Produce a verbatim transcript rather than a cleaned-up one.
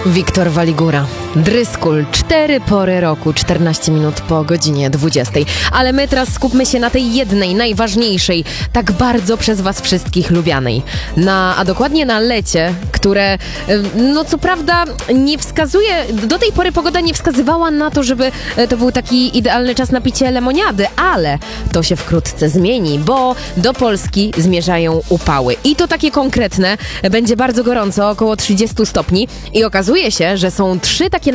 Wiktor Waligura. Dryskul. Cztery pory roku, czternaście minut po godzinie dwudziestej. Ale my teraz skupmy się na tej jednej, najważniejszej, tak bardzo przez was wszystkich lubianej. Na, a dokładnie na lecie, które, no co prawda nie wskazuje, do tej pory pogoda nie wskazywała na to, żeby to był taki idealny czas na picie lemoniady, ale to się wkrótce zmieni, bo do Polski zmierzają upały. I to takie konkretne. Będzie bardzo gorąco, około trzydzieści stopni i okazuje się, że są trzy takie